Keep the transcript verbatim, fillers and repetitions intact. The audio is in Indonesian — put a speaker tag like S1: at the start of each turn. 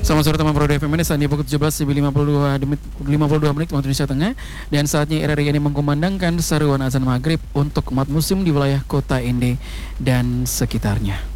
S1: Selamat sore teman Pro D F M ini saat ini pukul tujuh belas lebih lima puluh dua menit lima puluh dua menit waktu Indonesia Tengah, dan saatnya R R I ini mengkumandangkan seruan azan maghrib untuk umat muslim di wilayah kota Ende dan sekitarnya.